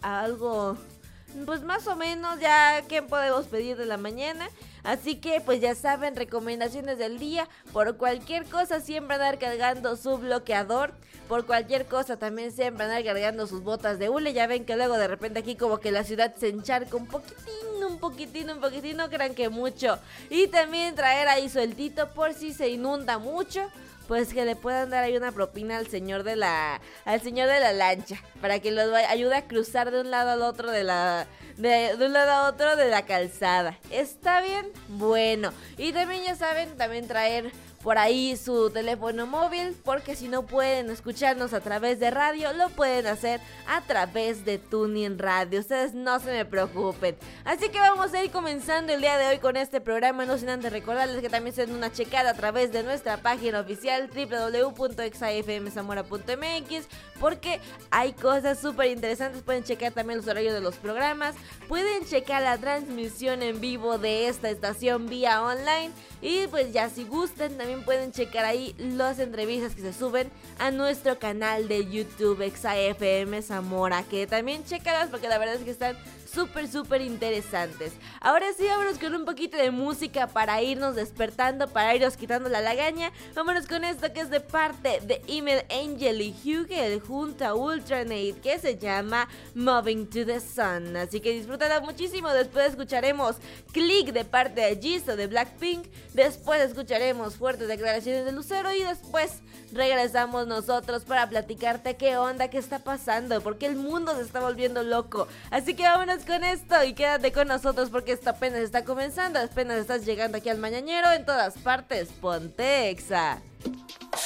algo, pues más o menos ya qué podemos pedir de la mañana. Así que pues ya saben, recomendaciones del día. Por cualquier cosa siempre andar cargando su bloqueador. Por cualquier cosa también siempre andar cargando sus botas de hule. Ya ven que luego de repente aquí como que la ciudad se encharca un poquitín, no crean que mucho. Y también traer ahí sueltito por si se inunda mucho, pues que le puedan dar ahí una propina al señor de la lancha, para que los ayude a cruzar de un lado al otro de un lado a otro de la calzada. ¿Está bien? Bueno, y también ya saben, también traer por ahí su teléfono móvil, porque si no pueden escucharnos a través de radio, lo pueden hacer a través de TuneIn Radio. Ustedes no se me preocupen. Así que vamos a ir comenzando el día de hoy con este programa, no sin antes recordarles que también se den una checada a través de nuestra página oficial www.exafmzamora.mx, porque hay cosas súper interesantes. Pueden checar también los horarios de los programas, pueden checar la transmisión en vivo de esta estación vía online, y pues ya si gustan también pueden checar ahí las entrevistas que se suben a nuestro canal de YouTube ExaFM Zamora, que también checarás porque la verdad es que están súper interesantes. Ahora sí, vámonos con un poquito de música para irnos despertando, para irnos quitando la lagaña. Vámonos con esto que es de parte de Email Angel y Hugel junto a Ultranate, que se llama Moving to the Sun. Así que disfrútala muchísimo. Después escucharemos Click de parte de Jisoo de Blackpink. Después escucharemos fuertes declaraciones de Lucero y después regresamos nosotros para platicarte qué onda, qué está pasando, porque el mundo se está volviendo loco. Así que vámonos con esto y quédate con nosotros porque esto apenas está comenzando, apenas estás llegando aquí al Mañanero. En todas partes, ponte Exa.